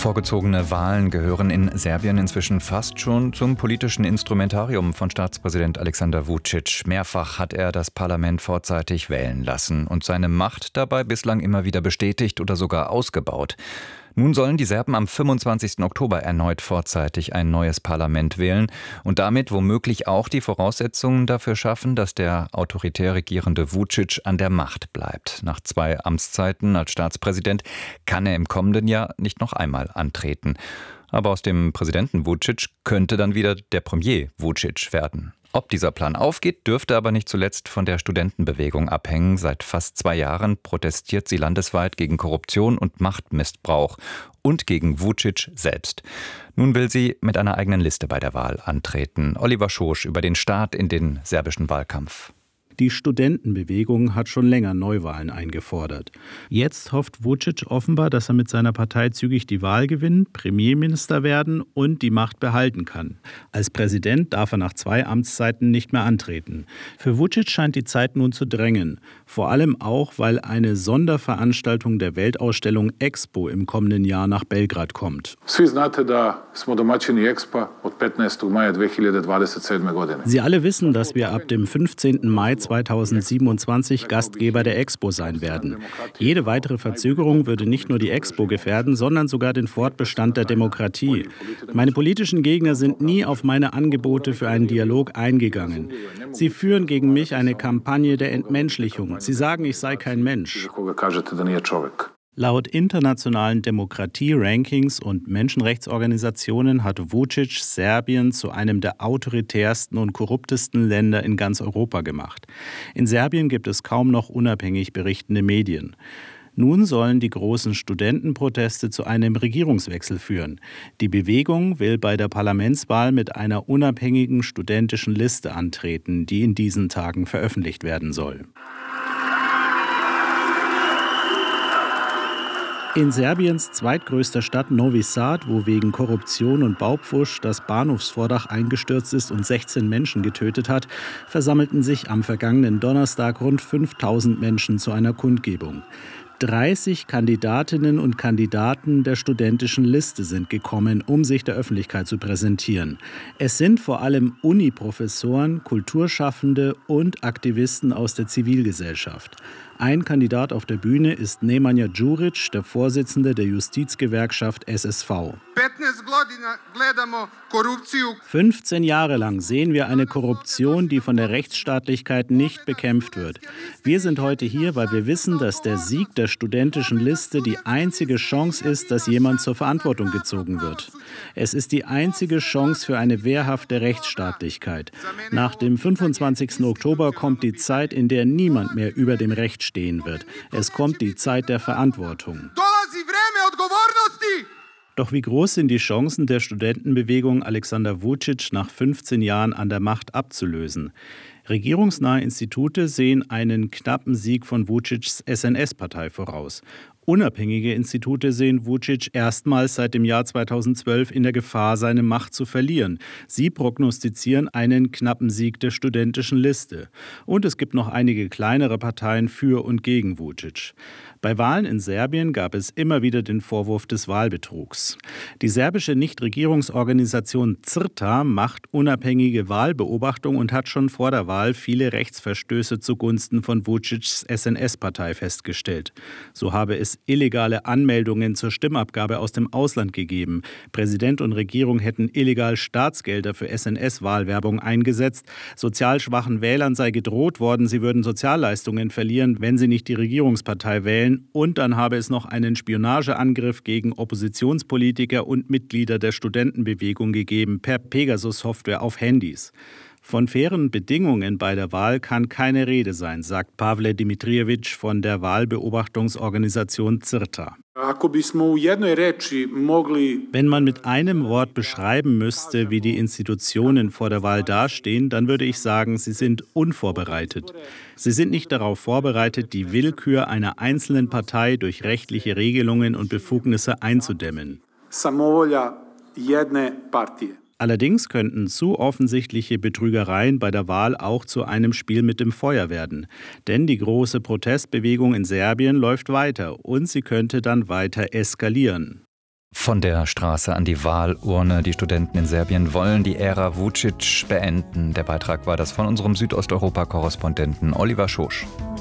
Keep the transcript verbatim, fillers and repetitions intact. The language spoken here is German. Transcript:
Vorgezogene Wahlen gehören in Serbien inzwischen fast schon zum politischen Instrumentarium von Staatspräsident Aleksandar Vučić. Mehrfach hat er das Parlament vorzeitig wählen lassen und seine Macht dabei bislang immer wieder bestätigt oder sogar ausgebaut. Nun sollen die Serben am fünfundzwanzigsten Oktober erneut vorzeitig ein neues Parlament wählen und damit womöglich auch die Voraussetzungen dafür schaffen, dass der autoritär regierende Vučić an der Macht bleibt. Nach zwei Amtszeiten als Staatspräsident kann er im kommenden Jahr nicht noch einmal antreten. Aber aus dem Präsidenten Vučić könnte dann wieder der Premier Vučić werden. Ob dieser Plan aufgeht, dürfte aber nicht zuletzt von der Studentenbewegung abhängen. Seit fast zwei Jahren protestiert sie landesweit gegen Korruption und Machtmissbrauch und gegen Vučić selbst. Nun will sie mit einer eigenen Liste bei der Wahl antreten. Oliver Schosch über den Start in den serbischen Wahlkampf. Die Studentenbewegung hat schon länger Neuwahlen eingefordert. Jetzt hofft Vučić offenbar, dass er mit seiner Partei zügig die Wahl gewinnt, Premierminister werden und die Macht behalten kann. Als Präsident darf er nach zwei Amtszeiten nicht mehr antreten. Für Vučić scheint die Zeit nun zu drängen. Vor allem auch, weil eine Sonderveranstaltung der Weltausstellung Expo im kommenden Jahr nach Belgrad kommt. Sie alle wissen, dass wir ab dem fünfzehnten Mai zweitausendsiebenundzwanzig Gastgeber der Expo sein werden. Jede weitere Verzögerung würde nicht nur die Expo gefährden, sondern sogar den Fortbestand der Demokratie. Meine politischen Gegner sind nie auf meine Angebote für einen Dialog eingegangen. Sie führen gegen mich eine Kampagne der Entmenschlichung. Sie sagen, ich sei kein Mensch. Laut internationalen Demokratie-Rankings und Menschenrechtsorganisationen hat Vučić Serbien zu einem der autoritärsten und korruptesten Länder in ganz Europa gemacht. In Serbien gibt es kaum noch unabhängig berichtende Medien. Nun sollen die großen Studentenproteste zu einem Regierungswechsel führen. Die Bewegung will bei der Parlamentswahl mit einer unabhängigen studentischen Liste antreten, die in diesen Tagen veröffentlicht werden soll. In Serbiens zweitgrößter Stadt Novi Sad, wo wegen Korruption und Baupfusch das Bahnhofsvordach eingestürzt ist und sechzehn Menschen getötet hat, versammelten sich am vergangenen Donnerstag rund fünftausend Menschen zu einer Kundgebung. dreißig Kandidatinnen und Kandidaten der studentischen Liste sind gekommen, um sich der Öffentlichkeit zu präsentieren. Es sind vor allem Uniprofessoren, Kulturschaffende und Aktivisten aus der Zivilgesellschaft. Ein Kandidat auf der Bühne ist Nemanja Đurić, der Vorsitzende der Justizgewerkschaft S S V. fünfzehn Jahre lang sehen wir eine Korruption, die von der Rechtsstaatlichkeit nicht bekämpft wird. Wir sind heute hier, weil wir wissen, dass der Sieg der studentischen Liste die einzige Chance ist, dass jemand zur Verantwortung gezogen wird. Es ist die einzige Chance für eine wehrhafte Rechtsstaatlichkeit. Nach dem fünfundzwanzigsten Oktober kommt die Zeit, in der niemand mehr über dem Recht stehen wird. Es kommt die Zeit der Verantwortung. Doch wie groß sind die Chancen der Studentenbewegung, Aleksandar Vučić nach fünfzehn Jahren an der Macht abzulösen? Regierungsnahe Institute sehen einen knappen Sieg von Vučićs S N S-Partei voraus. Unabhängige Institute sehen Vučić erstmals seit dem Jahr zweitausendzwölf in der Gefahr, seine Macht zu verlieren. Sie prognostizieren einen knappen Sieg der studentischen Liste. Und es gibt noch einige kleinere Parteien für und gegen Vučić. Bei Wahlen in Serbien gab es immer wieder den Vorwurf des Wahlbetrugs. Die serbische Nichtregierungsorganisation CRTA macht unabhängige Wahlbeobachtung und hat schon vor der Wahl viele Rechtsverstöße zugunsten von Vučićs S N S-Partei festgestellt. So habe es illegale Anmeldungen zur Stimmabgabe aus dem Ausland gegeben. Präsident und Regierung hätten illegal Staatsgelder für S N S-Wahlwerbung eingesetzt. Sozial schwachen Wählern sei gedroht worden, sie würden Sozialleistungen verlieren, wenn sie nicht die Regierungspartei wählen. Und dann habe es noch einen Spionageangriff gegen Oppositionspolitiker und Mitglieder der Studentenbewegung gegeben per Pegasus-Software auf Handys. Von fairen Bedingungen bei der Wahl kann keine Rede sein, sagt Pavle Dimitrijević von der Wahlbeobachtungsorganisation CRTA. Wenn man mit einem Wort beschreiben müsste, wie die Institutionen vor der Wahl dastehen, dann würde ich sagen, sie sind unvorbereitet. Sie sind nicht darauf vorbereitet, die Willkür einer einzelnen Partei durch rechtliche Regelungen und Befugnisse einzudämmen. Allerdings könnten zu offensichtliche Betrügereien bei der Wahl auch zu einem Spiel mit dem Feuer werden. Denn die große Protestbewegung in Serbien läuft weiter und sie könnte dann weiter eskalieren. Von der Straße an die Wahlurne. Die Studenten in Serbien wollen die Ära Vučić beenden. Der Beitrag war das von unserem Südosteuropa-Korrespondenten Oliver Schosch.